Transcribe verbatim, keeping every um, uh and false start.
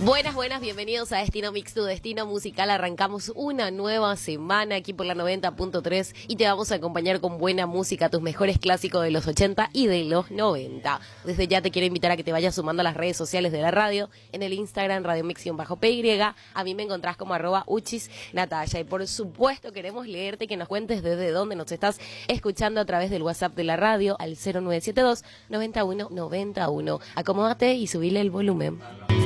Buenas, buenas, bienvenidos a Destino Mix, tu destino musical. Arrancamos una nueva semana aquí por la noventa punto tres y te vamos a acompañar con buena música, tus mejores clásicos de los ochenta y de los noventa. Desde ya te quiero invitar a que te vayas sumando a las redes sociales de la radio, en el Instagram Radio Mix-P Y. A mí me encontrás como arroba uchis Natalia. Y por supuesto queremos leerte, que nos cuentes desde dónde nos estás escuchando a través del WhatsApp de la radio al cero nueve siete dos, noventa y uno noventa y uno. Acomódate y subile el volumen.